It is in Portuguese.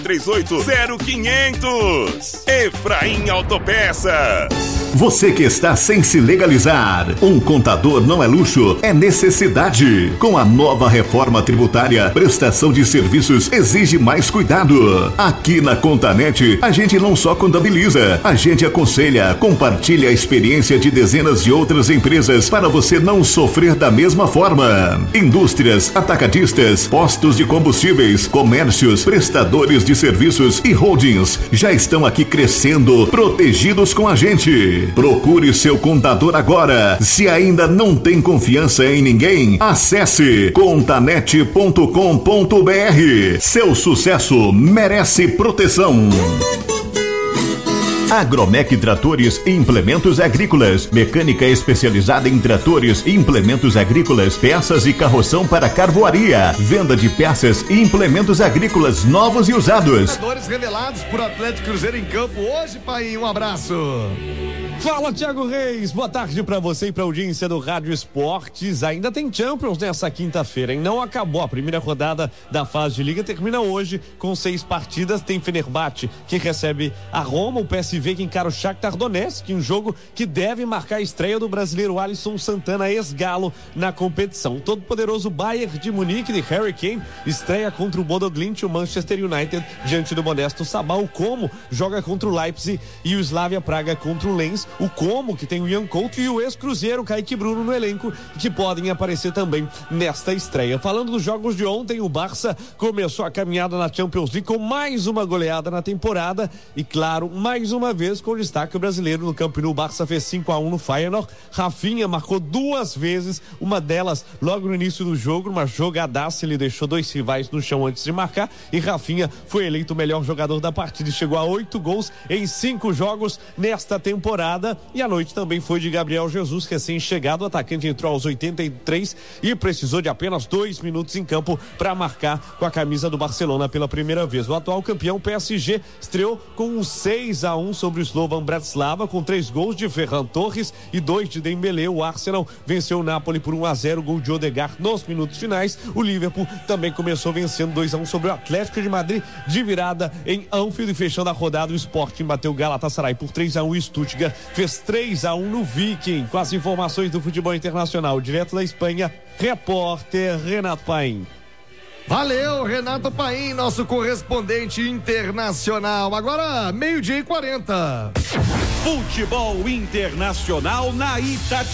380500. Efraim Autopeças. Você que está sem se legalizar, um contador não é luxo, é necessidade. Com a nova reforma tributária, prestação de serviços exige mais cuidado. Aqui na Contanet, a gente não só contabiliza, a gente aconselha, compartilha a experiência de dezenas de outras empresas para você não sofrer da mesma forma. Indústrias, atacadistas, postos de combustíveis, comércios, prestadores de serviços e holdings já estão aqui crescendo, protegidos com a gente. Procure seu contador agora. Se ainda não tem confiança em ninguém, acesse contanet.com.br. Seu sucesso merece proteção. Agromec Tratores e Implementos Agrícolas. Mecânica especializada em tratores e implementos agrícolas, peças e carroção para carvoaria. Venda de peças e implementos agrícolas novos e usados. Jogadores revelados por Atlético Cruzeiro em campo hoje, pai. Um abraço. Fala, Thiago Reis, boa tarde pra você e pra audiência do Rádio Esportes. Ainda tem Champions nessa quinta-feira, hein? Não acabou, a primeira rodada da fase de liga termina hoje com 6 partidas. Tem Fenerbahçe que recebe a Roma, o PSV que encara o Shakhtar Donetsk, um jogo que deve marcar a estreia do brasileiro Alisson Santana, ex-galo, na competição. O todo-poderoso Bayern de Munique de Harry Kane estreia contra o Bodo Glimt, o Manchester United diante do modesto Sabah. O Como joga contra o Leipzig e o Slavia Praga contra o Lens. O Como, que tem o Ian Couto e o ex-Cruzeiro Kaique Bruno no elenco, que podem aparecer também nesta estreia. Falando dos jogos de ontem, o Barça começou a caminhada na Champions League com mais uma goleada na temporada e, claro, mais uma vez com destaque o brasileiro no Camp Nou. O Barça fez 5-1 no Feyenoord. Rafinha marcou 2 vezes, uma delas logo no início do jogo, uma jogadaça. Ele deixou 2 rivais no chão antes de marcar e Rafinha foi eleito o melhor jogador da partida e chegou a 8 gols em 5 jogos nesta temporada. E a noite também foi de Gabriel Jesus, recém-chegado. O atacante entrou aos 83 e precisou de apenas 2 minutos em campo para marcar com a camisa do Barcelona pela primeira vez. O atual campeão PSG estreou com um 6-1 sobre o Slovan Bratislava, com 3 gols de Ferran Torres e 2 de Dembélé. O Arsenal venceu o Napoli por 1-0, gol de Odegaard nos minutos finais. O Liverpool também começou vencendo 2-1 sobre o Atlético de Madrid de virada em Anfield, e fechando a rodada o Sporting bateu o Galatasaray por 3-1 e Stuttgart fez 3-1 no Viking. Com as informações do futebol internacional, direto da Espanha, repórter Renato Paim. Valeu, Renato Paim, nosso correspondente internacional. Agora, 12:40. Futebol internacional na Itatiaia.